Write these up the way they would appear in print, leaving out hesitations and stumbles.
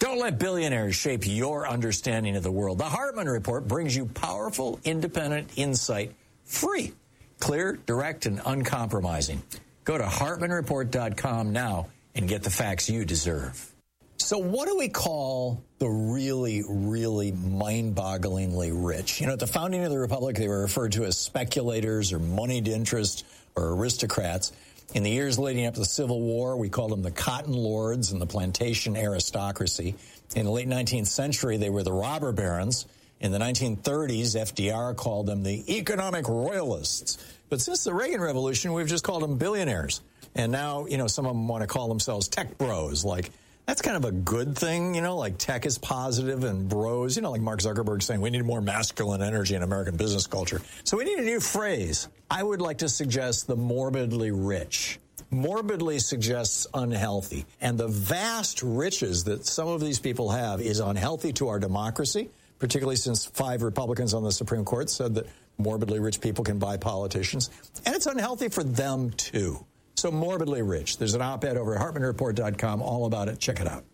Don't let billionaires shape your understanding of the world. The Hartman Report brings you powerful, independent insight, free, clear, direct, and uncompromising. Go to HartmanReport.com now and get the facts you deserve. So what do we call the really, really mind-bogglingly rich? You know, at the founding of the Republic, they were referred to as speculators or moneyed interest or aristocrats. In the years leading up to the Civil War, we called them the cotton lords and the plantation aristocracy. In the late 19th century, they were the robber barons. In the 1930s, FDR called them the economic royalists. But since the Reagan Revolution, we've just called them billionaires. And now, you know, some of them want to call themselves tech bros. Like, that's kind of a good thing, you know, like tech is positive and bros, you know, like Mark Zuckerberg saying we need more masculine energy in American business culture. So we need a new phrase. I would like to suggest the morbidly rich. Morbidly suggests unhealthy. And the vast riches that some of these people have is unhealthy to our democracy, particularly since 5 Republicans on the Supreme Court said that morbidly rich people can buy politicians. And it's unhealthy for them, too. So morbidly rich. There's an op-ed over at HartmanReport.com all about it. Check it out.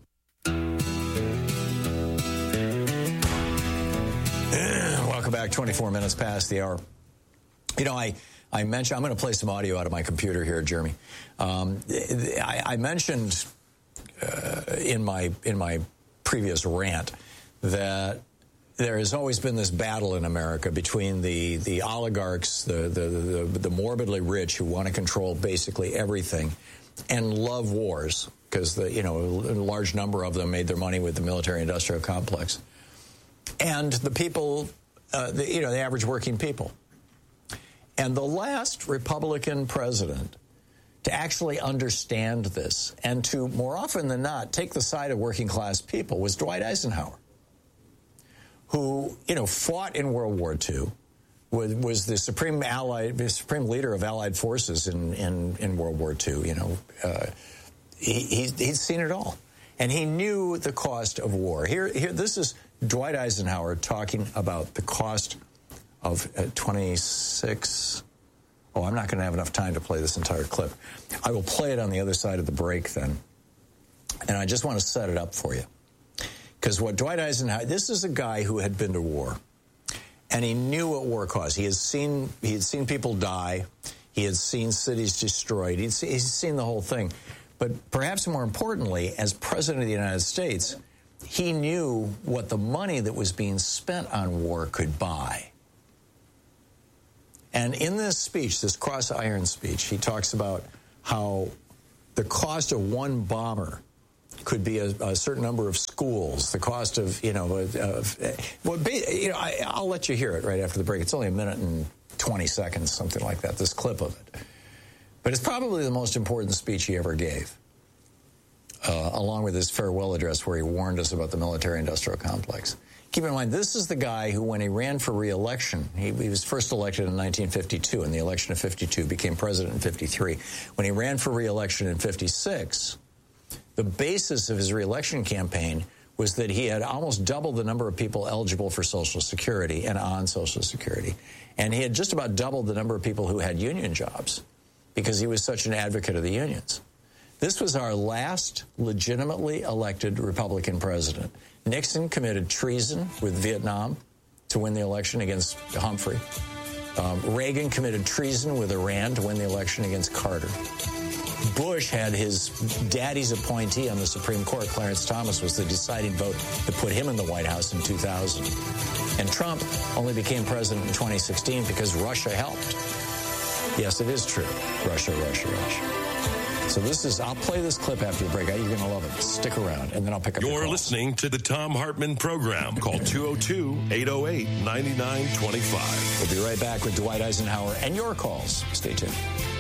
Welcome back. 24 minutes past the hour. You know, I mentioned, I'm going to play some audio out of my computer here, Jeremy. I mentioned in my previous rant that there has always been this battle in America between the oligarchs, the morbidly rich who want to control basically everything and love wars because a large number of them made their money with the military-industrial complex. And the people, the average working people. And the last Republican president to actually understand this and to, more often than not, take the side of working-class people was Dwight Eisenhower, who, fought in World War II, was the supreme leader of Allied forces in World War II. He'd seen it all, and he knew the cost of war. Here, this is Dwight Eisenhower talking about the cost of 26. Oh, I'm not going to have enough time to play this entire clip. I will play it on the other side of the break then, and I just want to set it up for you. Because what Dwight Eisenhower, this is a guy who had been to war, and he knew what war caused. He had seen people die. He had seen cities destroyed. He'd seen the whole thing. But perhaps more importantly, as President of the United States, he knew what the money that was being spent on war could buy. And in this speech, this cross-iron speech, he talks about how the cost of one bomber could be a certain number of schools. The cost of, I'll let you hear it right after the break. It's only a minute and 20 seconds, something like that, this clip of it. But it's probably the most important speech he ever gave, along with his farewell address where he warned us about the military-industrial complex. Keep in mind, this is the guy who, when he ran for re-election, he was first elected in 1952, in the election of 52, became president in 53. When he ran for re-election in 56, the basis of his re-election campaign was that he had almost doubled the number of people eligible for Social Security and on Social Security. And he had just about doubled the number of people who had union jobs because he was such an advocate of the unions. This was our last legitimately elected Republican president. Nixon committed treason with Vietnam to win the election against Humphrey. Reagan committed treason with Iran to win the election against Carter. Bush had his daddy's appointee on the Supreme Court, Clarence Thomas, was the deciding vote that put him in the White House in 2000. And Trump only became president in 2016 because Russia helped. Yes, it is true. Russia. So I'll play this clip after the break. You're going to love it. Stick around, and then I'll pick up your calls. You're listening to the Thom Hartmann Program. Call 202-808-9925. We'll be right back with Dwight Eisenhower and your calls. Stay tuned.